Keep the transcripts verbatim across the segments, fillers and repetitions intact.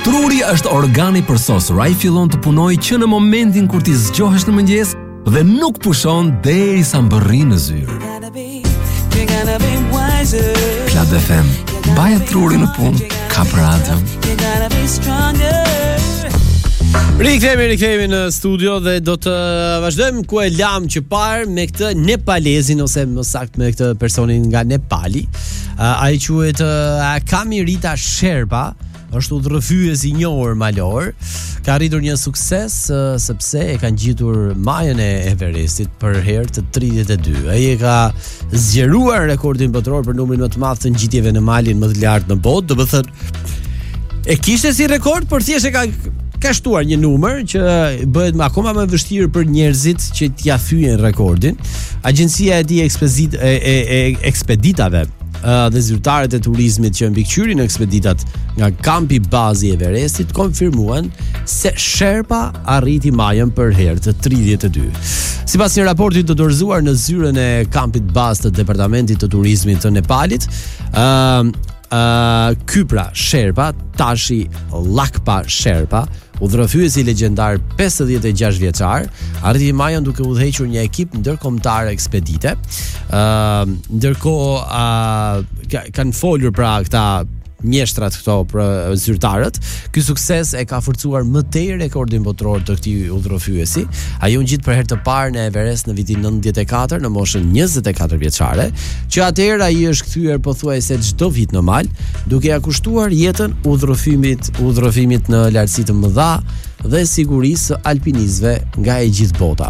Truri është organi përsosur. Ai fillon të punojë që në momentin kur ti zgjohesh në mëngjes dhe nuk pushon derisa mbërrin në zyrë. Club F M, baje truri në punë, ka për radio. Rikthehemi, rikthehemi në studio dhe do të vazhdojmë ku e lam që parë me këtë nepalezin ose më saktë me këtë personin nga Nepali. Uh, ai quhet uh, Kamirita Sherpa, është udhërrëfyes i njohur malor, ka arritur një sukses uh, sepse e kanë gjetur majën e Everestit për herë të tridhjetë e dy. Ai e ka zgjeruar rekordin botror për numrin më të madh të ngjitjeve në malin më të lartë në botë, do të thënë e kishte si rekord, por thjesht e ka ka shtuar një numër që bëhet akoma më vështirë për njerëzit që t'ia thyen rekordin. Agjencia e tij ekspedit e, e, e ekspeditave uh, dhe zyrtarët e turizmit që mbikëqyrin në ekspeditat nga kampi bazi i Everestit konfirmuan se Sherpa arriti majën për herë të tridhjetë e dy. Sipas një raporti të dorëzuar në zyrën e kampit bazë të departamentit të turizmit të Nepalit, ë uh, Uh, Kypra Sherpa, Tashi Lakpa Sherpa, udhërrëfyesi legjendar pesëdhjetë e gjashtë vjeçar, arriti majën duke udhëhequr një ekip ndërkombëtar ekspedite. Uh, ndërkohë uh, kanë folur pra këta mjeshtrat këto për zyrtarët. Ky sukses e ka forcuar më tej rekordin botror të këtij udhërrëfyesi. Ai u ngjit për herë të parë në Everest në vitin nëntëdhjetë e katër në moshën njëzet e katër vjeçare, që atëherë ai është kthyer pothuajse çdo vit në mal, duke ia kushtuar jetën udhërrëfimit, udhërrëfimit në lartësi të mëdha dhe sigurisë së alpinistëve nga e gjithë bota.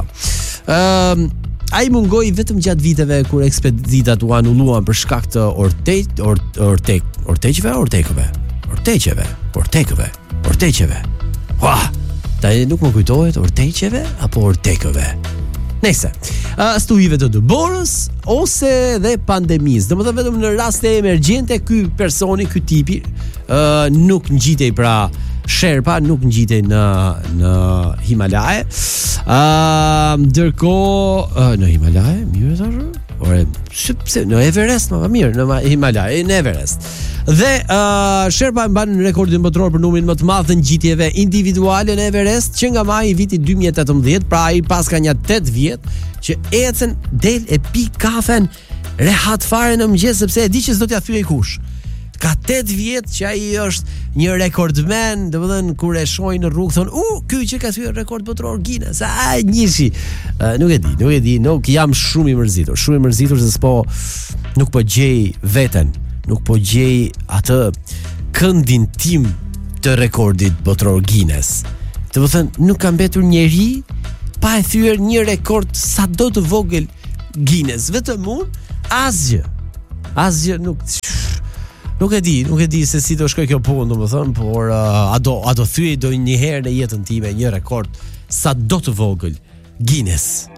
Ëm uh, Ai mungoi vetëm gjatë viteve kur ekspeditat u anulluan për shkak të ortej, or, ortej, orteqve, ortekëve, orteqeve, ortekëve, orteqeve. Ua, tani nuk më kujtohet orteqeve apo ortekëve. Nëse, uh, stuhive të dëborës ose dhe pandemisë. Domethënë vetëm në raste emergjente ky personi, ky tipi uh, nuk ngjitej pra Sherpa nuk ngjitej në në Himalaje. Ë, uh, ndërkohë uh, në Himalaje, mirë thash? Ore, sepse në Everest më mirë, në Himalaje, në Everest. Dhe uh, Sherpa mban rekordin botror për numrin më të madh të ngjitjeve individuale në Everest që nga maji i vitit dy mijë e tetëmbëdhjetë, pra ai pas ka një tetë vjet që ecën, del e pi kafen rehat fare në mëngjes sepse e di që s'do t'ia thyej kush. Ka tetë vjet që ai është një rekordmen, domethënë kur e shohin në rrugë thon, "U, ky që ka thyer rekord botror Guinness." A njishi. Uh, nuk e di, nuk e di, nuk jam shumë i mërzitur, shumë i mërzitur se s'po nuk po gjej veten, nuk po gjej atë këndin tim të rekordit botror Guinness. Domethënë nuk ka mbetur njeri pa e thyer një rekord sado të vogël Guinness, vetëm unë, asgjë. Asgjë nuk Nuk e di, nuk e di se si do shkoj kjo punë, domethënë, por uh, a do a do thyej do një herë në jetën time një rekord sa do të vogël Guinness.